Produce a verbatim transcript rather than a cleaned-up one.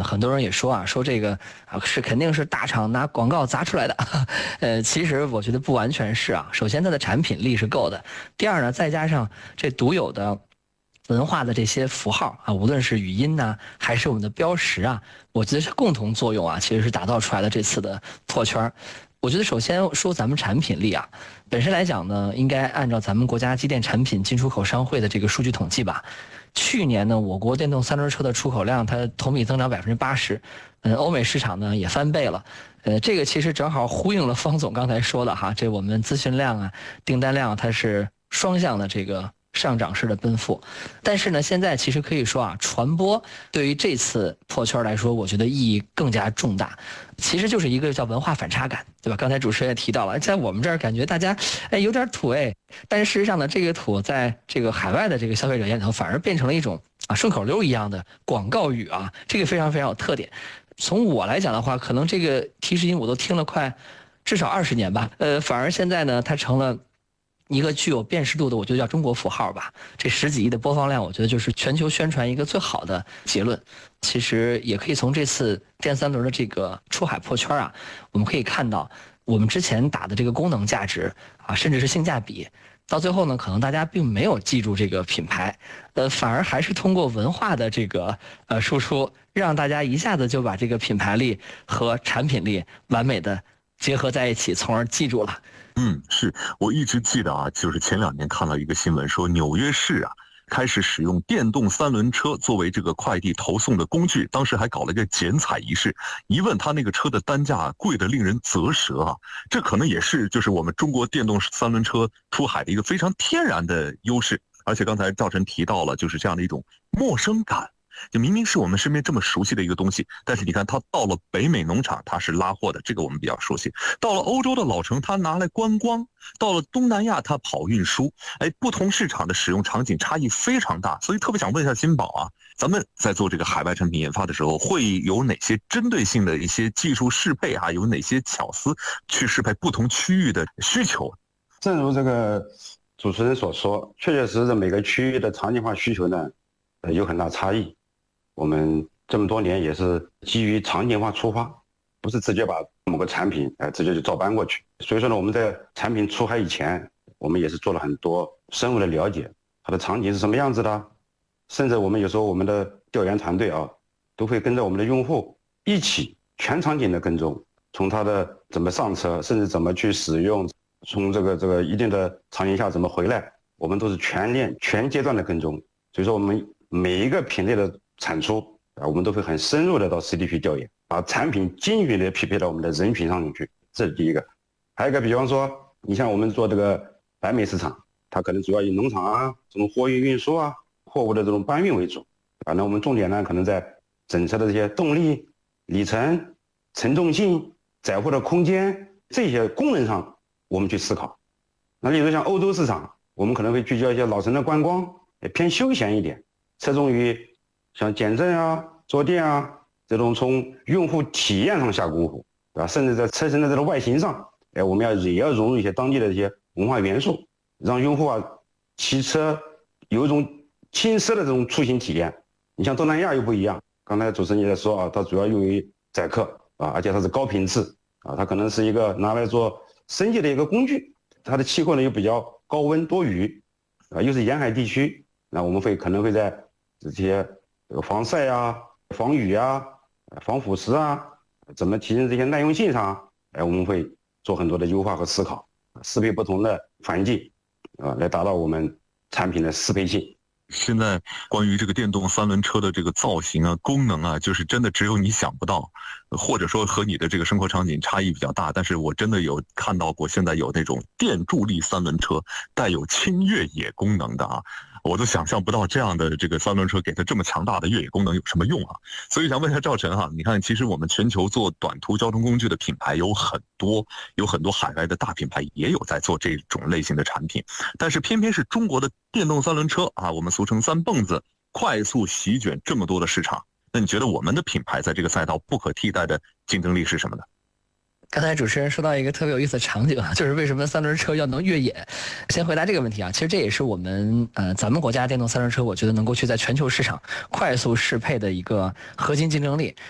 很多人也说啊，说这个啊是肯定是大厂拿广告砸出来的，呃，其实我觉得不完全是啊。首先它的产品力是够的，第二呢，再加上这独有的文化的这些符号啊，无论是语音呐、啊，还是我们的标识啊，我觉得是共同作用啊，其实是打造出来的这次的破圈。我觉得首先说咱们产品力啊，本身来讲呢，应该按照咱们国家机电产品进出口商会的这个数据统计吧。去年呢，我国电动三轮车的出口量它同比增长百分之八十，嗯，欧美市场呢也翻倍了，呃，这个其实正好呼应了方总刚才说的哈，这我们咨询量啊、订单量它是双向的这个上涨式的奔赴，但是呢，现在其实可以说啊，传播对于这次破圈来说，我觉得意义更加重大。其实就是一个叫文化反差感，对吧？刚才主持人也提到了，在我们这儿感觉大家哎有点土哎，但是事实上呢，这个土在这个海外的这个消费者眼里头，反而变成了一种啊顺口溜一样的广告语啊，这个非常非常有特点。从我来讲的话，可能这个提示音我都听了快至少二十年吧，呃，反而现在呢，它成了一个具有辨识度的，我觉得叫中国符号吧。这十几亿的播放量，我觉得就是全球宣传一个最好的结论。其实也可以从这次电三轮的这个出海破圈啊，我们可以看到我们之前打的这个功能价值啊，甚至是性价比，到最后呢，可能大家并没有记住这个品牌，呃，反而还是通过文化的这个呃输出，让大家一下子就把这个品牌力和产品力完美的结合在一起，从而记住了。 嗯，是我一直记得啊，就是前两年看到一个新闻说，纽约市啊开始使用电动三轮车作为这个快递投送的工具，当时还搞了一个剪彩仪式，一问他那个车的单价贵得令人啧舌啊，这可能也是就是我们中国电动三轮车出海的一个非常天然的优势。而且刚才赵晨提到了就是这样的一种陌生感，就明明是我们身边这么熟悉的一个东西，但是你看它到了北美农场它是拉货的，这个我们比较熟悉，到了欧洲的老城它拿来观光，到了东南亚它跑运输，哎，不同市场的使用场景差异非常大。所以特别想问一下金宝啊，咱们在做这个海外产品研发的时候，会有哪些针对性的一些技术适配啊，有哪些巧思去适配不同区域的需求？ 正如这个主持人所说，确确实实每个区域的场景化需求呢，呃，有很大差异。我们这么多年也是基于场景化出发，不是直接把某个产品呃直接就照搬过去。所以说呢，我们在产品出海以前，我们也是做了很多深入的了解，它的场景是什么样子的，甚至我们有时候我们的调研团队啊，都会跟着我们的用户一起全场景的跟踪，从它的怎么上车，甚至怎么去使用，从这个这个一定的场景下怎么回来，我们都是全链全阶段的跟踪。所以说我们每一个品类的产出啊，我们都会很深入的到实地去调研，把产品精准的匹配到我们的人群上面去，这是第一个。还有一个，比方说，你像我们做这个北美市场，它可能主要以农场啊、这种货运运输啊、货物的这种搬运为主啊。那我们重点呢，可能在整车的这些动力、里程、承重性、载货的空间这些功能上，我们去思考。那例如像欧洲市场，我们可能会聚焦一些老城的观光，也偏休闲一点，侧重于像减震啊、坐垫啊这种从用户体验上下功夫，对吧？甚至在车身的这种外形上，哎，我们要也要融入一些当地的这些文化元素，让用户啊骑车有一种轻奢的这种出行体验。你像东南亚又不一样，刚才主持人也在说啊，它主要用于载客啊，而且它是高频次啊，它可能是一个拿来做生计的一个工具。它的气候呢又比较高温多雨啊，又是沿海地区，那我们会可能会在这些这个防晒啊、防雨啊、防腐蚀啊，怎么提升这些耐用性上，哎，我们会做很多的优化和思考，适配不同的环境啊，来达到我们产品的适配性。 现在关于这个电动三轮车的这个造型啊、功能啊，就是真的只有你想不到，或者说和你的这个生活场景差异比较大。但是我真的有看到过，现在有那种电助力三轮车带有轻越野功能的啊，我都想象不到这样的这个三轮车给它这么强大的越野功能有什么用啊。所以想问一下赵晨哈，你看其实我们全球做短途交通工具的品牌有很多，有很多海外的大品牌也有在做这种类型的产品，但是偏偏是中国的电动三轮车啊，我们俗称三蹦子，快速席卷这么多的市场。那你觉得我们的品牌在这个赛道不可替代的竞争力是什么呢？ 刚才主持人说到一个特别有意思的场景啊，就是为什么三轮车要能越野？先回答这个问题啊，其实这也是我们呃咱们国家电动三轮车，我觉得能够去在全球市场快速适配的一个核心竞争力。